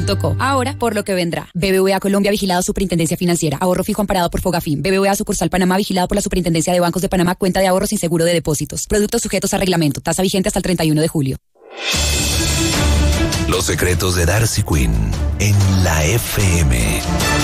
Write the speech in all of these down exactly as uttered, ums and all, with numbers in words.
Tocó. Ahora, por lo que vendrá. B B V A Colombia, vigilado Superintendencia Financiera. Ahorro fijo amparado por Fogafín. B B V A Sucursal Panamá, vigilado por la Superintendencia de Bancos de Panamá. Cuenta de ahorro sin seguro de depósitos. Productos sujetos a reglamento. Tasa vigente hasta el treinta y uno de julio. Los secretos de Darcy Quinn en la F M.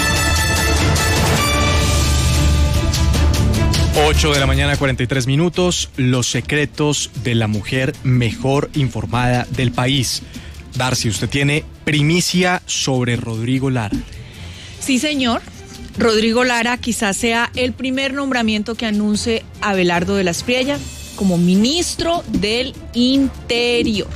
ocho de la mañana, cuarenta y tres minutos. Los secretos de la mujer mejor informada del país. Darcy, usted tiene primicia sobre Rodrigo Lara. Sí, señor. Rodrigo Lara quizás sea el primer nombramiento que anuncie Abelardo de la Espriella como ministro del Interior.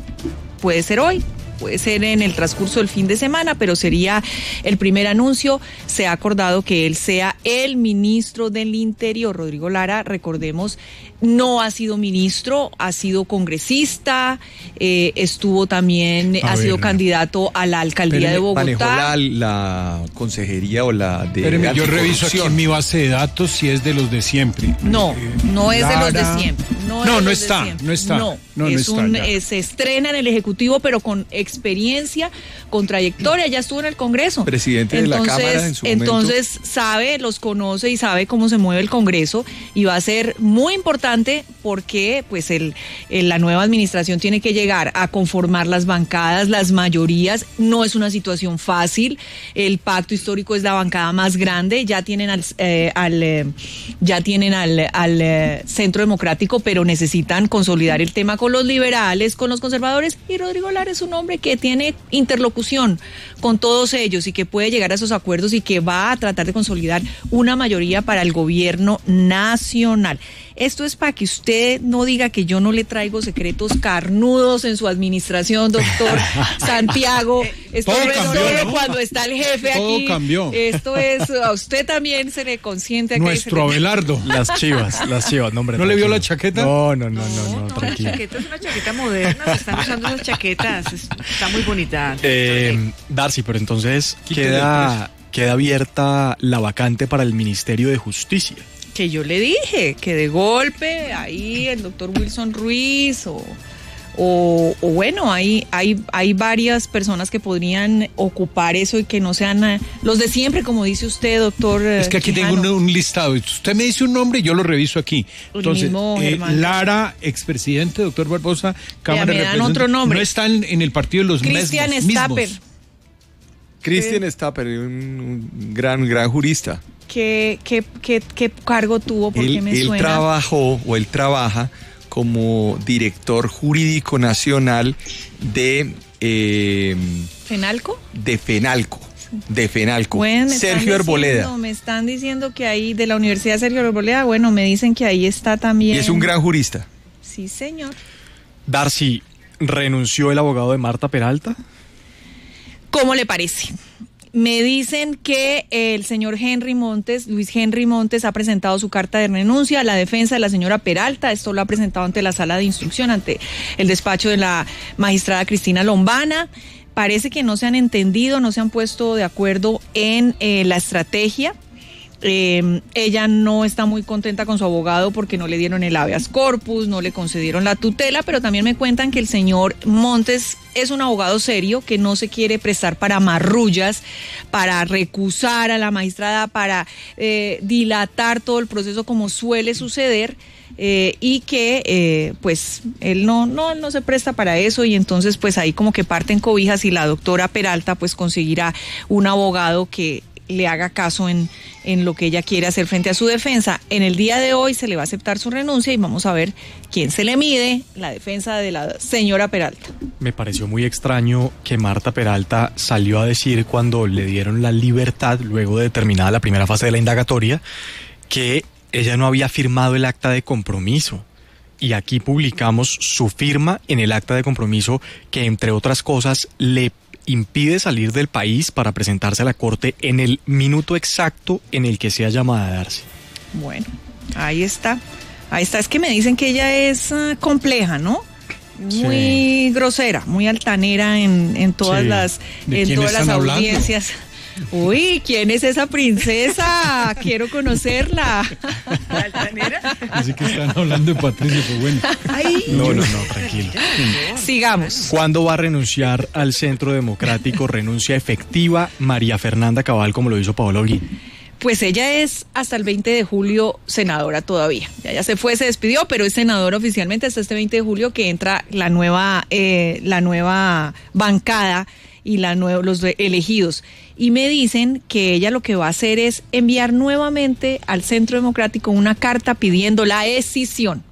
Puede ser hoy, puede ser en el transcurso del fin de semana, pero sería el primer anuncio. Se ha acordado que él sea el ministro del Interior. Rodrigo Lara, recordemos, no ha sido ministro, ha sido congresista, eh, estuvo también, a ha ver, sido candidato a la alcaldía de Bogotá. Manejó la, la consejería o la de Espéreme, yo reviso aquí en mi base de datos si es de los de siempre. No, no es Lara... de los de siempre. No, no, no está, no está. No, no, es no está, un, eh, se estrena en el Ejecutivo, pero con experiencia, con trayectoria, ya estuvo en el Congreso. Presidente entonces, de la Cámara en su Entonces momento. sabe, los conoce y sabe cómo se mueve el Congreso, y va a ser muy importante porque pues el, el, la nueva administración tiene que llegar a conformar las bancadas, las mayorías. No es una situación fácil. El pacto histórico es la bancada más grande. Ya tienen al, eh, al eh, ya tienen al, al eh, Centro Democrático, pero necesitan consolidar el tema con los liberales, con los conservadores, y Rodrigo Lara es un hombre que tiene interlocución con todos ellos y que puede llegar a esos acuerdos y que va a tratar de consolidar una mayoría para el gobierno nacional. Esto es para que usted no diga que yo no le traigo secretos carnudos en su administración, doctor Santiago. Esto todo no es cambió, solo ¿no? cuando está el jefe todo aquí. Todo cambió. Esto es, a usted también se le consiente. Nuestro Abelardo. Las chivas, las chivas, no, hombre. ¿No tranquilo. Le vio la chaqueta? No, no, no, no, no, no, no tranquilo. La chaqueta es una chaqueta moderna, se están usando esas chaquetas, está muy bonita. Eh, Darcy, pero entonces queda, queda abierta la vacante para el Ministerio de Justicia. Que yo le dije, que de golpe ahí el doctor Wilson Ruiz o, o, o bueno, hay, hay, hay varias personas que podrían ocupar eso y que no sean uh, los de siempre, como dice usted, doctor. Es que aquí Quijano. tengo un, un listado. Usted me dice un nombre y yo lo reviso aquí. Entonces, mismo, eh, Lara, expresidente, doctor Barbosa, Cámara me de dan Representantes. otro nombre. No están en el partido de los Cristian mismos. Stapper. Cristian Stapper, un, un gran, gran jurista. ¿Qué, qué, qué, qué cargo tuvo? ¿Por él, qué me él suena? trabajó o él trabaja como director jurídico nacional de eh, ¿Fenalco? De Fenalco. De Fenalco. Bueno, me Sergio están Arboleda. Diciendo, me están diciendo que ahí, de la Universidad Sergio Arboleda, bueno, me dicen que ahí está también. Y es un gran jurista. Sí, señor. Darcy, ¿renunció el abogado de Marta Peralta? ¿Cómo le parece? Me dicen que el señor Henry Montes, Luis Henry Montes, ha presentado su carta de renuncia a la defensa de la señora Peralta. Esto lo ha presentado ante la sala de instrucción, ante el despacho de la magistrada Cristina Lombana. Parece que no se han entendido, no se han puesto de acuerdo en eh, la estrategia. Eh, ella no está muy contenta con su abogado porque no le dieron el habeas corpus, no le concedieron la tutela, pero también me cuentan que el señor Montes es un abogado serio que no se quiere prestar para marrullas, para recusar a la magistrada, para eh, dilatar todo el proceso como suele suceder. Eh, y que eh, pues él no, no, no se presta para eso, y entonces pues ahí como que parten cobijas y la doctora Peralta pues conseguirá un abogado que le haga caso en, en lo que ella quiere hacer frente a su defensa. En el día de hoy se le va a aceptar su renuncia y vamos a ver quién se le mide la defensa de la señora Peralta. Me pareció muy extraño que Marta Peralta salió a decir cuando le dieron la libertad, luego de terminada la primera fase de la indagatoria, que ella no había firmado el acta de compromiso. Y aquí publicamos su firma en el acta de compromiso que, entre otras cosas, le impide salir del país para presentarse a la corte en el minuto exacto en el que sea llamada a Darcy. Bueno, ahí está. Ahí está. Es que me dicen que ella es uh, compleja, ¿no? Muy sí. grosera, muy altanera en, en todas sí. las, ¿De en quién todas las están audiencias. hablando? Uy, ¿quién es esa princesa? Quiero conocerla. ¿La altanera? Así que están hablando de Patricia, pues bueno. Ay. No, no, no, tranquilo. Sigamos. ¿Cuándo va a renunciar al Centro Democrático? Renuncia efectiva María Fernanda Cabal, como lo hizo Paola Holguín. Pues ella es hasta el veinte de julio senadora todavía. Ya, ya se fue, se despidió, pero es senadora oficialmente hasta este veinte de julio que entra la nueva, eh, la nueva bancada y la nuevo, los elegidos. Y me dicen que ella lo que va a hacer es enviar nuevamente al Centro Democrático una carta pidiendo la escisión.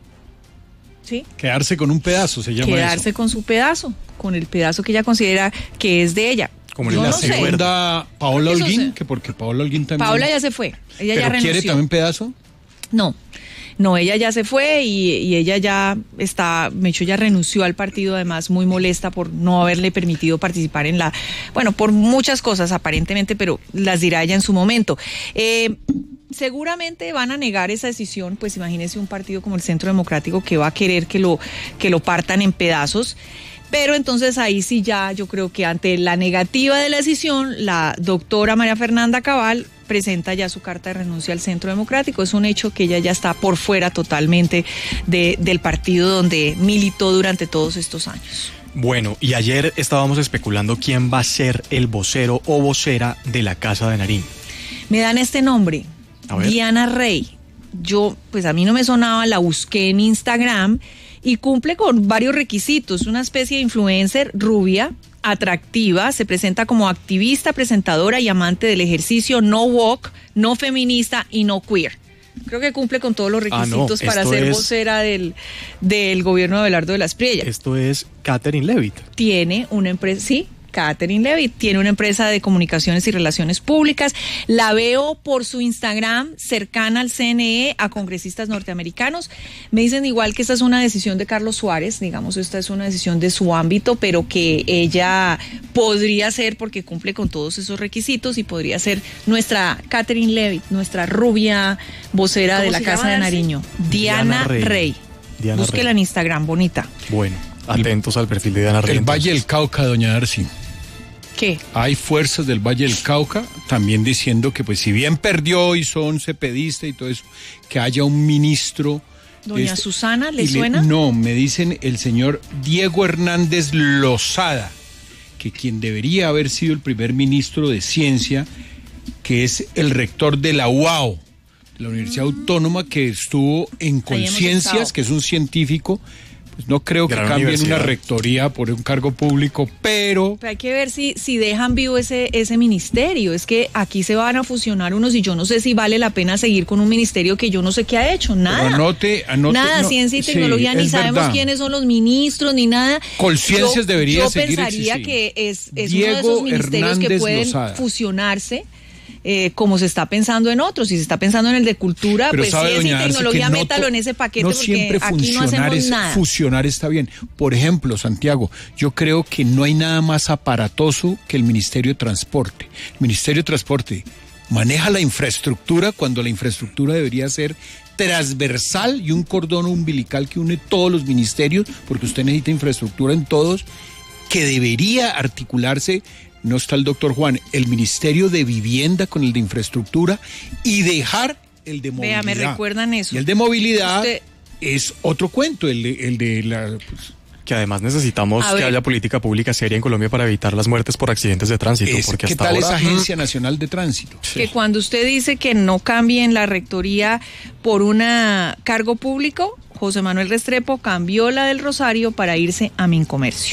¿Sí? Quedarse con un pedazo, se llama Quedarse eso. con su pedazo, con el pedazo que ella considera que es de ella. Como Y en la no sé. segunda, Paola Eso Holguín, sé. que porque Paola Holguín también... Paola ya se fue, ella ¿Pero ya renunció. quiere también pedazo? No, no, ella ya se fue y, y ella ya está, Mecho ya renunció al partido, además muy molesta por no haberle permitido participar en la, bueno, por muchas cosas aparentemente, pero las dirá ella en su momento. Eh, seguramente van a negar esa decisión, pues imagínese un partido como el Centro Democrático que va a querer que lo, que lo partan en pedazos. Pero entonces ahí sí ya yo creo que ante la negativa de la decisión, la doctora María Fernanda Cabal presenta ya su carta de renuncia al Centro Democrático. Es un hecho que ella ya está por fuera totalmente de, del partido donde militó durante todos estos años. Bueno, y ayer estábamos especulando quién va a ser el vocero o vocera de la Casa de Nariño. Me dan este nombre, A ver. Diana Rey. Yo, pues a mí no me sonaba, la busqué en Instagram y cumple con varios requisitos. Una especie de influencer rubia, atractiva, se presenta como activista, presentadora y amante del ejercicio, no woke, no feminista y no queer. Creo que cumple con todos los Ah, no, requisitos para esto ser es- vocera del, del gobierno de Abelardo de las Priellas. Esto es Catherine Levitt. Tiene una empresa, sí, Catherine Levitt, tiene una empresa de comunicaciones y relaciones públicas. La veo por su Instagram cercana al C N E, a congresistas norteamericanos. Me dicen igual que esta es una decisión de Carlos Suárez, digamos, esta es una decisión de su ámbito, pero que ella podría ser porque cumple con todos esos requisitos y podría ser nuestra Catherine Levitt, nuestra rubia vocera ¿Cómo de la se Casa llama, de Darcy? Nariño. Diana, Diana Rey. Rey. Diana Búsquela Rey. en Instagram, bonita. Bueno, atentos al perfil de Diana Rey. El Valle del entonces. Cauca, doña Darcy. ¿Qué? Hay fuerzas del Valle del Cauca también diciendo que pues si bien perdió y son cepedistas y todo eso, que haya un ministro... Doña este- Susana, ¿le y suena? No, me dicen el señor Diego Hernández Lozada, que quien debería haber sido el primer ministro de Ciencia, que es el rector de la U A O, la Universidad Autónoma, que estuvo en Ahí hemos Conciencias, estado. que es un científico. Pues no creo que Gran cambien universidad. una rectoría por un cargo público, pero... Pero hay que ver si, si dejan vivo ese, ese ministerio. Es que aquí se van a fusionar unos y yo no sé si vale la pena seguir con un ministerio que yo no sé qué ha hecho. Nada. Pero anote, anote, nada, no, ciencia y sí, tecnología, ni es sabemos verdad. quiénes son los ministros, ni nada. Colciencias Yo- debería Yo seguir pensaría existiendo. que es, es uno de Diego esos ministerios que Hernández pueden Lozada. fusionarse. Eh, como se está pensando en otros, si se está pensando en el de cultura, Pero pues sabe, ciencia doña y Darcy, tecnología, que no métalo to- en ese paquete no porque siempre aquí no funcionar hacemos es- nada. Fusionar está bien. Por ejemplo, Santiago, yo creo que no hay nada más aparatoso que el Ministerio de Transporte. El Ministerio de Transporte maneja la infraestructura cuando la infraestructura debería ser transversal y un cordón umbilical que une todos los ministerios, porque usted necesita infraestructura en todos, que debería articularse. No está el doctor Juan, el Ministerio de Vivienda con el de Infraestructura y dejar el de Vea, movilidad. me recuerdan eso. Y el de movilidad Usted- es otro cuento, el de, el de la... pues, Que además necesitamos A que ver. haya política pública seria en Colombia para evitar las muertes por accidentes de tránsito. es- porque ¿Qué hasta tal ahora, esa Agencia Nacional de Tránsito? Que cuando usted dice que no cambien la rectoría por un cargo público, José Manuel Restrepo cambió la del Rosario para irse a Mincomercio.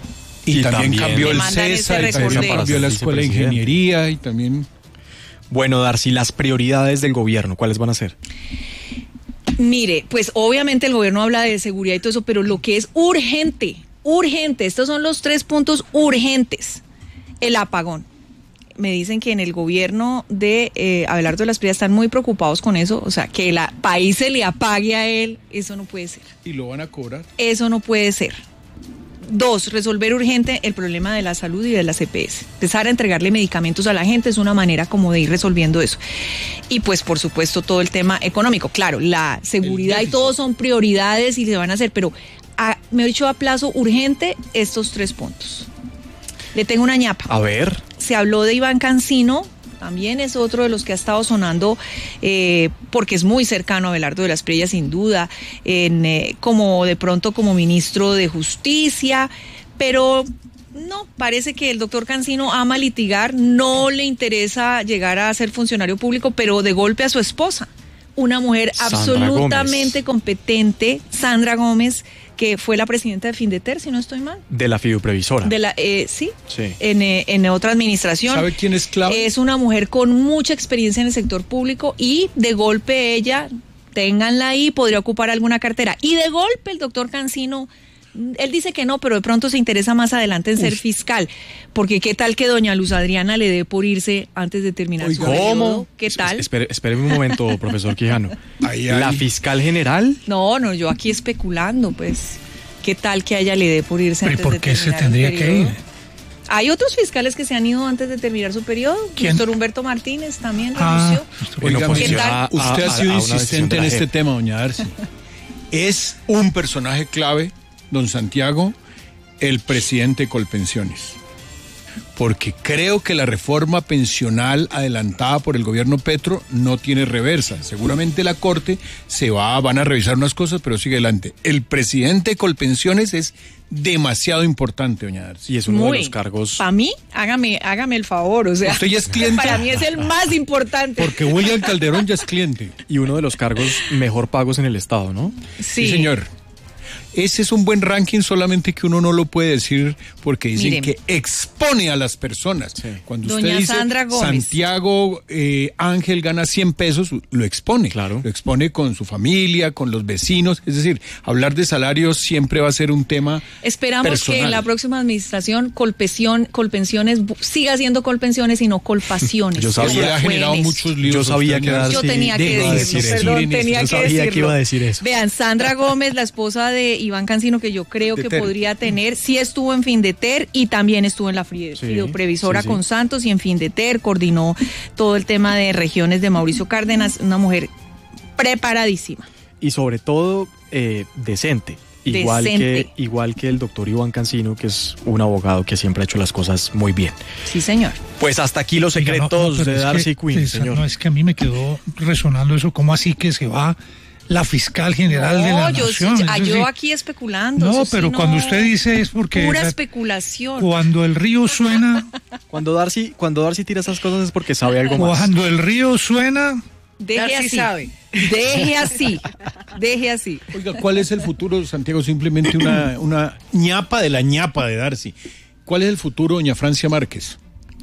Y, Y también, también cambió le el mandan ese César, y también recordeo. cambió la Escuela de Vicepresidente. Ingeniería y también... Bueno, Darcy, las prioridades del gobierno, ¿cuáles van a ser? Mire, pues obviamente el gobierno habla de seguridad y todo eso, pero lo que es urgente, urgente, estos son los tres puntos urgentes. El apagón. Me dicen que en el gobierno de eh, Abelardo de las Priellas están muy preocupados con eso, o sea, que el país se le apague a él, eso no puede ser. Y lo van a cobrar. Eso no puede ser. Dos, resolver urgente el problema de la salud y de la C P S. Empezar a entregarle medicamentos a la gente es una manera como de ir resolviendo eso. Y pues por supuesto todo el tema económico. Claro, la seguridad y déficit. todo son prioridades y se van a hacer, pero a, me he dicho a plazo urgente estos tres puntos. Le tengo una ñapa. A ver. Se habló de Iván Cancino, también es otro de los que ha estado sonando, eh, porque es muy cercano a Abelardo de las Prellas, sin duda, en, eh, como de pronto como ministro de Justicia, pero no, parece que el doctor Cancino ama litigar, no le interesa llegar a ser funcionario público, pero de golpe a su esposa, una mujer Sandra absolutamente Gómez. competente, Sandra Gómez, que fue la presidenta de Findeter, si no estoy mal. De la fiduprevisora. De la, eh, sí, Sí. En, eh, en otra administración. ¿Sabe quién es clave? Es una mujer con mucha experiencia en el sector público y de golpe ella, ténganla ahí, podría ocupar alguna cartera. Y de golpe el doctor Cancino, él dice que no, pero de pronto se interesa más adelante en ser Uf. fiscal. Porque qué tal que doña Luz Adriana le dé por irse antes de terminar su periodo. ¿Cómo? ¿Qué tal? Espere, espéreme un momento, profesor Quijano. Ahí, ahí. La fiscal general. No, no, yo aquí especulando, pues. ¿Qué tal que a ella le dé por irse ¿Pero y antes por de qué se terminar tendría el que periodo? ir? Hay otros fiscales que se han ido antes de terminar su periodo. ¿Quién? Doctor Humberto Martínez también Ah, renunció. Bueno, Oiga, pues ¿qué ya tal? a- usted a- ha sido a una decisión insistente de en la este JEP. tema, doña Darcy. Es un personaje clave, don Santiago, el presidente de Colpensiones. Porque creo que la reforma pensional adelantada por el gobierno Petro no tiene reversa. Seguramente la Corte se va, van a revisar unas cosas, pero sigue adelante. El presidente de Colpensiones es demasiado importante, doña Darcy. Y es uno Muy. de los cargos. Para mí, hágame, hágame el favor, o sea. ¿Usted ya es cliente? Para mí es el más importante. Porque William Calderón ya es cliente. Y uno de los cargos mejor pagos en el Estado, ¿no? Sí, señor. Ese es un buen ranking, solamente que uno no lo puede decir porque dicen Miren. que expone a las personas. Sí. Cuando Doña usted dice Sandra Gómez. Santiago eh, Ángel gana cien pesos, lo expone. Claro. Lo expone con su familia, con los vecinos. Es decir, hablar de salarios siempre va a ser un tema Esperamos personal. que en la próxima administración Colpensión, Colpensiones bu- siga siendo Colpensiones y no Colpaciones. Yo sabía- Eso le ha generado Jóvenes. muchos líos. Yo a sabía usted, que doña Darcy Yo Darcy. tenía que iba a decirlo, decir eso. perdón, Miren, tenía yo que sabía decirlo. que iba a decir eso. Vean, Sandra Gómez, la esposa de Iván Cancino, que yo creo De que Ter. podría tener, sí estuvo en Findeter y también estuvo en la Fri- Sí, Fidoprevisora sí, sí. con Santos y en Findeter, coordinó todo el tema de regiones de Mauricio Cárdenas, una mujer preparadísima. Y sobre todo, eh, decente. Igual Decente. que, igual que el doctor Iván Cancino, que es un abogado que siempre ha hecho las cosas muy bien. Sí, señor. Pues hasta aquí los Oiga, no, secretos no, pero de es Darcy que- Quinn, es- señor. No, es que a mí me quedó resonando eso, ¿cómo así que se va la fiscal general de la No, yo, nación? sí- Es ah, decir, yo aquí especulando. no, eso sí, pero no. cuando usted dice es porque Pura la- especulación. cuando el río suena, Cuando Darcy, cuando Darcy tira esas cosas es porque sabe algo más. cuando el río suena, Deje Darcy así. sabe. Deje así. Deje así. Oiga, ¿cuál es el futuro, Santiago? Simplemente una, una ñapa de la ñapa de Darcy. ¿Cuál es el futuro, doña Francia Márquez?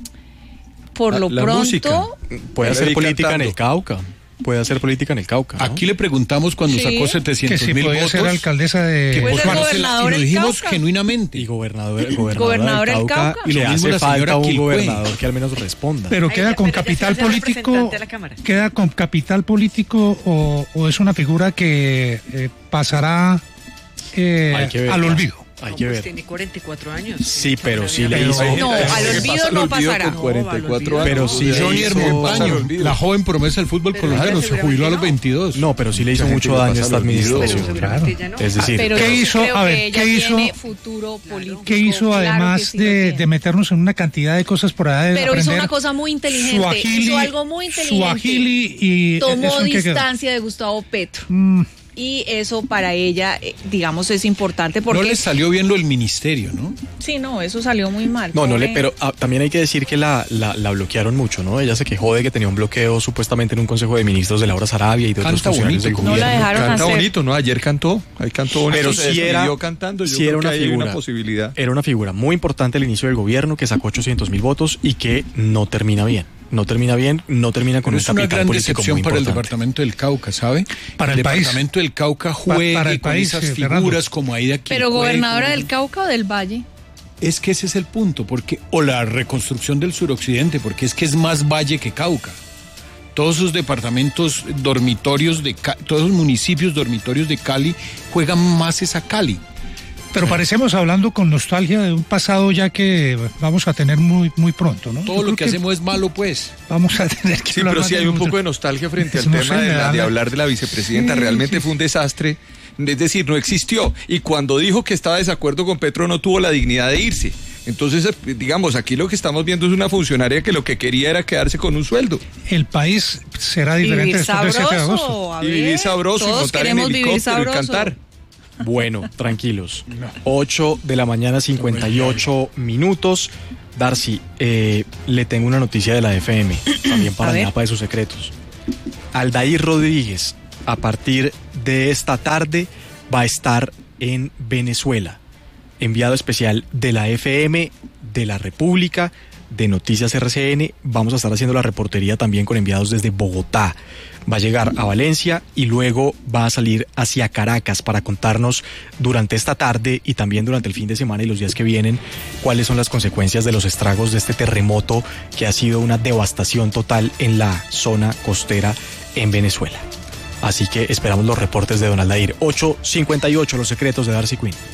Por La- lo la pronto, música. Puede Ahí hacer política cantando. en el Cauca. Puede hacer política en el Cauca, ¿no? Aquí le preguntamos cuando Sí. sacó que setecientos si mil podía votos. ser alcaldesa que de Puede ser por Bogotá. Marcela, gobernador y lo del dijimos Cauca. genuinamente. Y gobernador, gobernador, Gobernador del del Cauca. Cauca. Y le Lo mismo hace la falta señora un Quilpué. gobernador que al menos responda. Pero Ay, queda ya, con pero ya se capital hace político, representante de la Cámara. queda con capital político o, o es una figura que eh, pasará eh, Hay que ver, al ya. olvido. Hay No, que pues ver. tiene cuarenta y cuatro años. Sí, pero sí le Pero- hizo. No, Hay gente al que olvido pasa al no olvido pasará. Con cuarenta y cuatro No, años. pero sí le Johnny hizo- Hermopaño, olvido. la joven promesa del fútbol Pero colombiano, ya se jubiló a los seguramente no. veintidós. No, pero sí le hizo Mucha mucho gente que daño a pasa esta al olvido. Pero administración. seguramente claro. ya no. Es decir, pero ¿Qué yo hizo? creo A ver, que ella ¿qué hizo? tiene futuro político. ¿Qué hizo Claro que además sí lo de, tiene. de meternos en una cantidad de cosas por allá? De Pero hizo aprender una cosa muy inteligente, suajili- hizo algo muy inteligente. suajili y Tomó ¿eso en qué quedó? distancia de Gustavo Petro. Mm, Y eso para ella, eh, digamos, es importante porque... No le salió bien lo del ministerio, ¿no? Sí, no, eso salió muy mal. No, no le, pobre. pero ah, también hay que decir que la, la, la bloquearon mucho, ¿no? Ella se quejó de que tenía un bloqueo supuestamente en un consejo de ministros de Laura Sarabia y de otros Canta funcionarios del bonito. No la gobierno. dejaron Canta hacer. bonito, ¿no? Ayer cantó, ahí cantó bonito. Pero se sí era- despidió cantando. Yo sí creo era que una ahí hay figura. una posibilidad. Era una figura muy importante al inicio del gobierno que sacó ochocientos mil votos y que no termina bien. No termina bien, no termina con Pero un es una capital gran político decepción muy para el importante. departamento del Cauca, ¿sabe? Para el país. departamento del Cauca juegue para el con país, esas eh, figuras Fernando. como Aida Pero Quilpué, gobernadora como- del Cauca o del Valle. Es que ese es el punto, porque o la reconstrucción del suroccidente, porque es que es más valle que Cauca. Todos esos departamentos dormitorios de Ca- todos los municipios dormitorios de Cali juegan más esa Cali. pero parecemos hablando con nostalgia de un pasado ya que vamos a tener muy muy pronto, ¿no? Todo Yo lo creo que hacemos es malo, pues. vamos a tener que Sí, hablar pero más sí de hay un mucho. poco de nostalgia frente al No tema sé, de, me la- da de la- hablar de la vicepresidenta. Sí, Realmente sí. fue un desastre. Es decir, no existió. Y cuando dijo que estaba de desacuerdo con Petro, no tuvo la dignidad de irse. Entonces, digamos, aquí lo que estamos viendo es una funcionaria que lo que quería era quedarse con un sueldo. El país será diferente Vivir después del siete de agosto. sabroso, a Y vivir ver, sabroso, y todos montar en queremos vivir helicóptero y sabroso. cantar. Bueno, tranquilos. ocho de la mañana, cincuenta y ocho minutos. Darcy, eh, le tengo una noticia de la F M, también para A el ver. mapa de sus secretos. Aldair Rodríguez, a partir de esta tarde, va a estar en Venezuela. Enviado especial de la F M, de la República, de Noticias R C N. Vamos a estar haciendo la reportería también con enviados desde Bogotá. Va a llegar a Valencia y luego va a salir hacia Caracas para contarnos durante esta tarde y también durante el fin de semana y los días que vienen cuáles son las consecuencias de los estragos de este terremoto que ha sido una devastación total en la zona costera en Venezuela. Así que esperamos los reportes de Don Aldair. ocho cincuenta y ocho, los secretos de Darcy Quinn.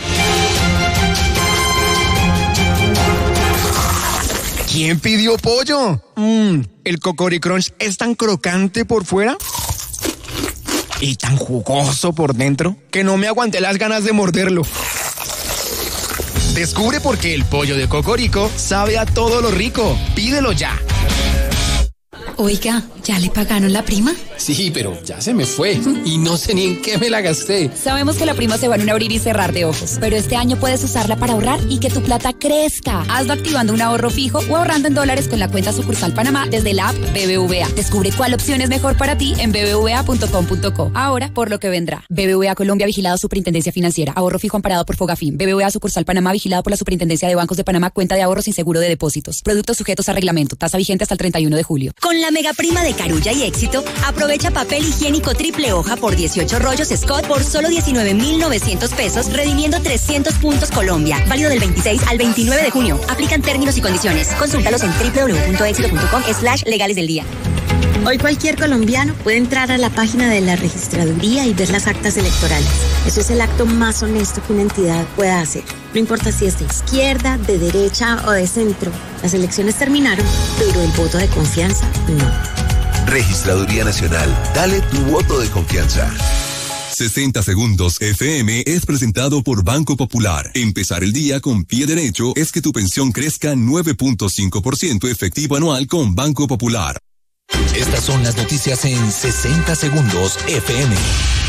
¿Quién pidió pollo? Mmm, el Cocori Crunch es tan crocante por fuera y tan jugoso por dentro que no me aguanté las ganas de morderlo. Descubre por qué el pollo de Cocorico sabe a todo lo rico. Pídelo ya. Oiga, ¿ya le pagaron la prima? Sí, pero ya se me fue y no sé ni en qué me la gasté. Sabemos que la prima se va en un abrir y cerrar de ojos, pero este año puedes usarla para ahorrar y que tu plata crezca. Hazlo activando un ahorro fijo o ahorrando en dólares con la cuenta sucursal Panamá desde la app B B V A. Descubre cuál opción es mejor para ti en b b v a punto com punto co. Ahora, por lo que vendrá. B B V A Colombia, vigilado Superintendencia Financiera. Ahorro fijo amparado por Fogafín. B B V A sucursal Panamá, vigilado por la Superintendencia de Bancos de Panamá. Cuenta de ahorro sin seguro de depósitos. Productos sujetos a reglamento. Tasa vigente hasta el treinta y uno de julio. Con la mega prima de Carulla y Éxito, aprovecha papel higiénico triple hoja por dieciocho rollos Scott por solo diecinueve mil novecientos pesos, redimiendo trescientos puntos Colombia. Válido del veintiséis al veintinueve de junio. Aplican términos y condiciones. Consúltalos en w w w punto éxito punto com slash legales del día. Hoy cualquier colombiano puede entrar a la página de la registraduría y ver las actas electorales. Eso es el acto más honesto que una entidad pueda hacer. No importa si es de izquierda, de derecha o de centro. Las elecciones terminaron, pero el voto de confianza no. Registraduría Nacional. Dale tu voto de confianza. sesenta segundos F M es presentado por Banco Popular. Empezar el día con pie derecho es que tu pensión crezca nueve punto cinco por ciento efectivo anual con Banco Popular. Estas son las noticias en sesenta segundos F M.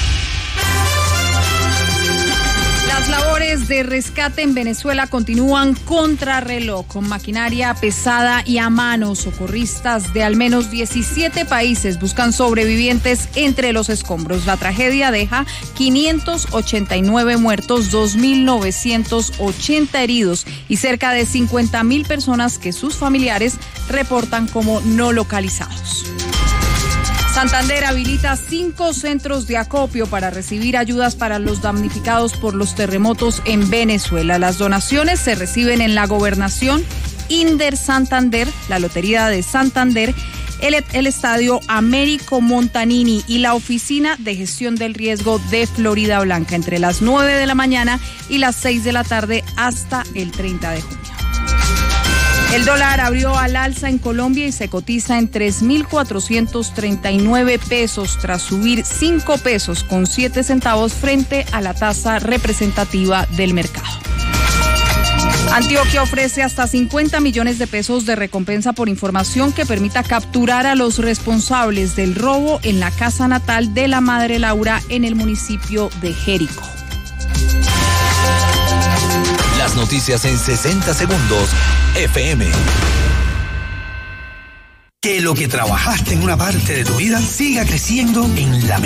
Las labores de rescate en Venezuela continúan contrarreloj, con maquinaria pesada y a mano. Socorristas de al menos diecisiete países buscan sobrevivientes entre los escombros. La tragedia deja quinientos ochenta y nueve muertos, dos mil novecientos ochenta heridos y cerca de cincuenta mil personas que sus familiares reportan como no localizados. Santander habilita cinco centros de acopio para recibir ayudas para los damnificados por los terremotos en Venezuela. Las donaciones se reciben en la Gobernación, Inder Santander, la Lotería de Santander, el, el Estadio Américo Montanini y la Oficina de Gestión del Riesgo de Florida Blanca entre las nueve de la mañana y las seis de la tarde hasta el treinta de junio. El dólar abrió al alza en Colombia y se cotiza en tres mil cuatrocientos treinta y nueve pesos tras subir cinco pesos con siete centavos frente a la tasa representativa del mercado. Antioquia ofrece hasta cincuenta millones de pesos de recompensa por información que permita capturar a los responsables del robo en la casa natal de la madre Laura en el municipio de Jericó. Las noticias en sesenta segundos F M. Que lo que trabajaste en una parte de tu vida siga creciendo en la